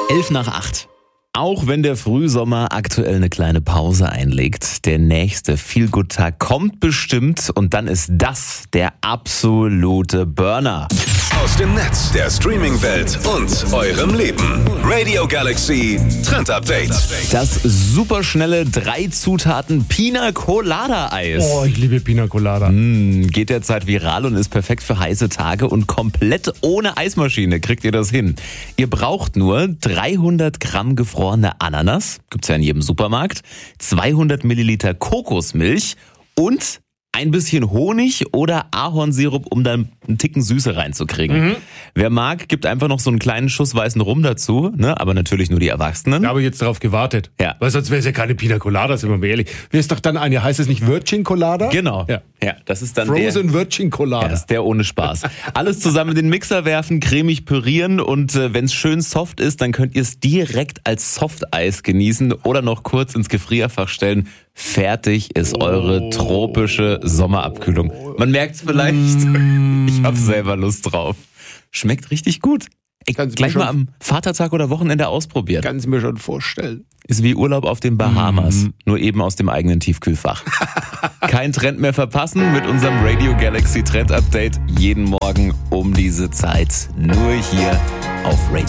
7:11. Auch wenn der Frühsommer aktuell eine kleine Pause einlegt, der nächste Feel-Good-Tag kommt bestimmt und dann ist das der absolute Burner. Aus dem Netz, der Streaming-Welt und eurem Leben. Radio Galaxy Trend Update. Das superschnelle 3 Zutaten Pina Colada Eis. Oh, ich liebe Pina Colada. Geht derzeit viral und ist perfekt für heiße Tage und komplett ohne Eismaschine kriegt ihr das hin. Ihr braucht nur 300 Gramm gefrorene Ananas, gibt's ja in jedem Supermarkt, 200 Milliliter Kokosmilch und ein bisschen Honig oder Ahornsirup, um dann einen Ticken Süße reinzukriegen. Wer mag, gibt einfach noch so einen kleinen Schuss weißen Rum dazu, ne? Aber natürlich nur die Erwachsenen. Da habe ich jetzt darauf gewartet. Ja. Weil sonst wäre es ja keine Pina Colada, sind wir mal ehrlich. Wäre es doch dann eine, heißt es nicht Virgin Colada? Genau. Ja. Ja, das ist dann Frozen Virgin Colada. das ist der ohne Spaß. Alles zusammen in den Mixer werfen, cremig pürieren und wenn es schön soft ist, dann könnt ihr es direkt als Softeis genießen oder noch kurz ins Gefrierfach stellen. Fertig ist eure tropische Sommerabkühlung. Man merkt es vielleicht. Ich habe selber Lust drauf. Schmeckt richtig gut. Gleich mal am Vatertag oder Wochenende ausprobieren. Kannst du mir schon vorstellen. Ist wie Urlaub auf den Bahamas, nur eben aus dem eigenen Tiefkühlfach. Kein Trend mehr verpassen mit unserem Radio Galaxy Trend Update jeden Morgen um diese Zeit. Nur hier auf Radio